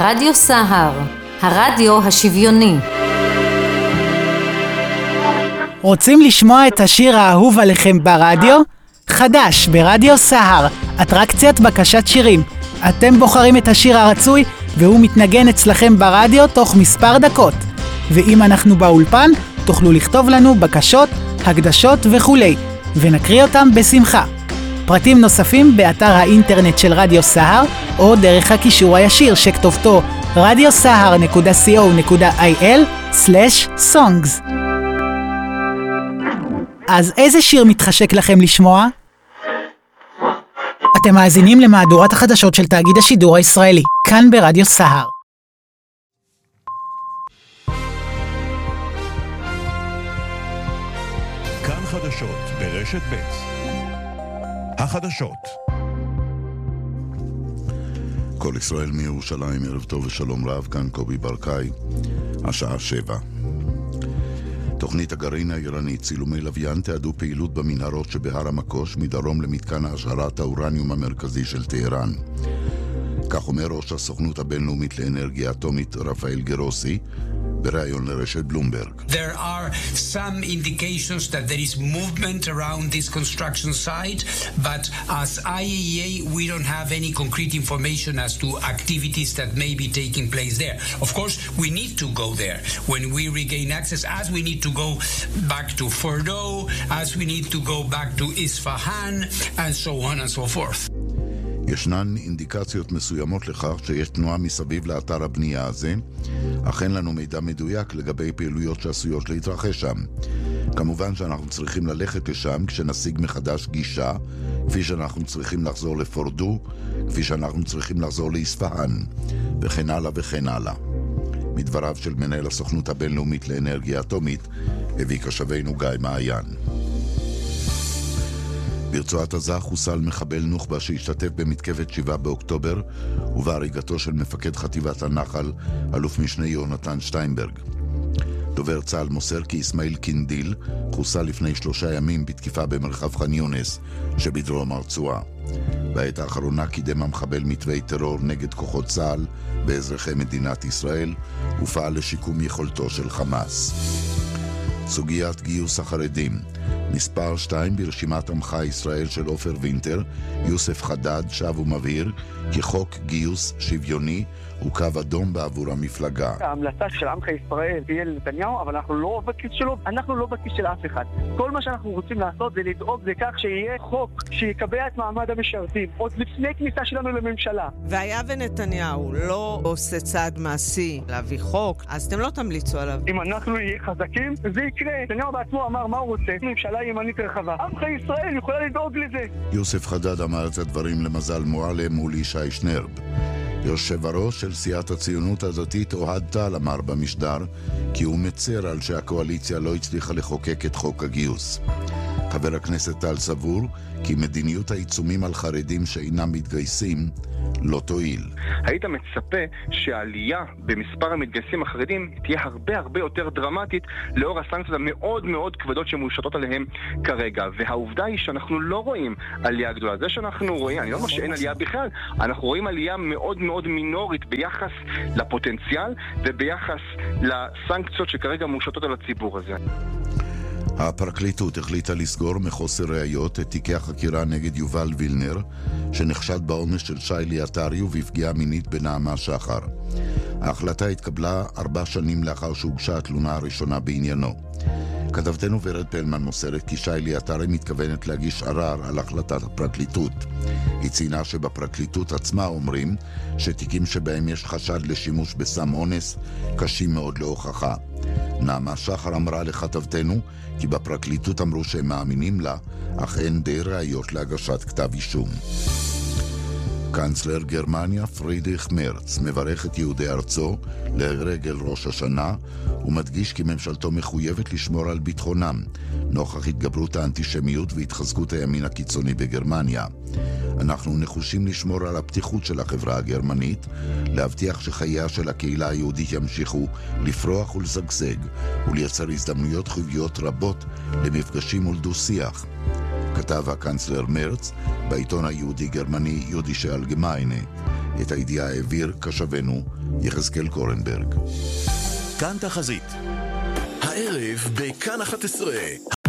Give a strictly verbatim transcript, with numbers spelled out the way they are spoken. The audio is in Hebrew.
רדיו סהר, הרדיו השוויוני. רוצים לשמוע את השיר האהוב עליכם ברדיו? חדש ברדיו סהר, אטרקציית בקשת שירים. אתם בוחרים את השיר הרצוי והוא מתנגן אצלכם ברדיו תוך מספר דקות. ואם אנחנו באולפן, תוכלו לכתוב לנו בקשות, הקדשות וכולי, ונקריא אותם בשמחה. פרטים נוספים באתר האינטרנט של רדיו סהר, או דרך הקישור הישיר שכתובתו רדיו סהר נקודה סי או נקודה איי אל סלש סונגס. אז איזה שיר מתחשק לכם לשמוע? אתם מאזינים למהדורת החדשות של תאגיד השידור הישראלי, כאן ברדיו סהר. כאן חדשות ברשת ב'. החדשות. כל ישראל מירושלים, ערב טוב ושלום רב, כאן קובי ברקאי, השעה שבע. תוכנית הגרעין האיראנית, צילומי לוויין תיעדו פעילות במנהרות שבהר המקוש מדרום למתקן העשרת האורניום המרכזי של טהרן. כך אומר ראש הסוכנות הבינלאומית לאנרגיה אטומית רפאל גרוסי בראיון לרשת בלומברג. There are some indications that there is movement around this construction site, but as I A E A we don't have any concrete information as to activities that may be taking place there. Of course, we need to go there when we regain access, as we need to go back to Fordo, as we need to go back to Isfahan, and so on and so forth. ישנן אינדיקציות מסוימות לכך שיש תנועה מסביב לאתר הבנייה הזה, אך אין לנו מידע מדויק לגבי פעילויות שעשויות להתרחש שם. כמובן שאנחנו צריכים ללכת לשם כשנשיג מחדש גישה, כפי שאנחנו צריכים לחזור לפורדו, כפי שאנחנו צריכים לחזור לאספהאן, וכן הלאה וכן הלאה. מדבריו של מנהל הסוכנות הבינלאומית לאנרגיה אטומית, הביא קשבנו גיא מעיין. ברצועת עזה חוסל מחבל נוח'בה שהשתתף במתקפת שבעה באוקטובר ובהריגתו של מפקד חטיבת הנחל, אלוף משנה יונתן שטיינברג. דובר צה"ל מוסר כי אסמאעיל קינדיל חוסל לפני שלושה ימים בתקיפה במרחב ח'אן יונס שבדרום הרצועה. בעת האחרונה קידם המחבל מתווי טרור נגד כוחות צה"ל באזרחי מדינת ישראל ופעל לשיקום יכולתו של חמאס. סוגיית גיוס החרדים. מספר שתיים ברשימת עמך ישראל של עופר וינטר, יוסף חדד, שב ומבהיר כי חוק גיוס שוויוני הוא קו אדום בעבור המפלגה. ההמלצה של עמך ישראל תהיה לנתניהו, אבל אנחנו לא בכיס שלו, אנחנו לא בכיס של אף אחד. כל מה שאנחנו רוצים לעשות זה לדאוג לכך שיהיה חוק שיקבע את מעמד המשרתים, עוד לפני כניסה שלנו לממשלה. והיה ונתניהו לא עושה צעד מעשי להביא חוק, אז אתם לא תמליצו עליו. אם אנחנו נהיה חזקים, זה יקרה. נתניהו בעצמו אמר מה הוא רוצה, ממשלה ימנית רחבה. עמך ישראל יכולה לדאוג לזה. יוסף חדד אמר את הדברים למזל מועלם מול ישי שנרב. יושב הראש של סיעת הציונות הדתית אוהד טל אמר במשדר כי הוא מצר על שהקואליציה לא הצליחה לחוקק את חוק הגיוס. חבר הכנסת טל סבור כי מדיניות העיצומים על חרדים שאינם מתגייסים לא תועיל. היית מצפה שהעלייה במספר המתגייסים החרדים תהיה הרבה הרבה יותר דרמטית לאור הסנקציות המאוד מאוד כבדות שמושתות עליהם כרגע. והעובדה היא שאנחנו לא רואים עלייה גדולה. זה שאנחנו רואים, אני לא אומר שאין עלייה בכלל, אנחנו רואים עלייה מאוד מאוד מינורית ביחס לפוטנציאל וביחס לסנקציות שכרגע מושתות על הציבור הזה. הפרקליטות החליטה לסגור מחוסר ראיות את תיקי החקירה נגד יובל וילנר, שנחשד באונס של שי ליאטרי ובפגיעה מינית בנעמה שחר. ההחלטה התקבלה ארבע שנים לאחר שהוגשה התלונה הראשונה בעניינו. כתבתנו ורד פלמן מוסרת כי שי ליאטרי מתכוונת להגיש ערר על החלטת הפרקליטות. היא ציינה שבפרקליטות עצמה אומרים שתיקים שבהם יש חשד לשימוש בסם אונס קשים מאוד להוכחה. נעמה שחר אמרה לכתבתנו כי בפרקליטות אמרו שהם מאמינים לה, אך אין די ראיות להגשת כתב אישום. קנצלר גרמניה פרידריך מרץ מברך את יהודי ארצו לרגל ראש השנה ומדגיש כי ממשלתו מחויבת לשמור על ביטחונם נוכח התגברות האנטישמיות והתחזקות הימין הקיצוני בגרמניה. אנחנו נחושים לשמור על הפתיחות של החברה הגרמנית, להבטיח שחייה של הקהילה היהודית ימשיכו לפרוח ולזגזג ולייצר הזדמנויות חיוביות רבות למפגשים ולדו-שיח. כתב הקנצלר מרץ בעיתון היהודי גרמני יודישה אלגמיינה. את הידיעה העביר קשבנו יחזקאל קורנברג. כאן תחזית. הערב בכאן אחת עשרה.